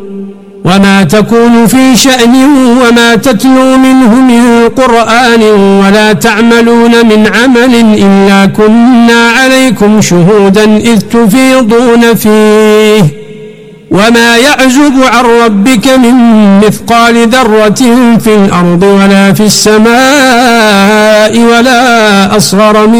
وما تكون في شأن وما تتلو منه من قرآن ولا تعملون من عمل إلا كنا عليكم شهودا إذ تفيضون فيه وما يعزب عن ربك من مثقال ذرة في الأرض ولا في السماء ولا أصغر من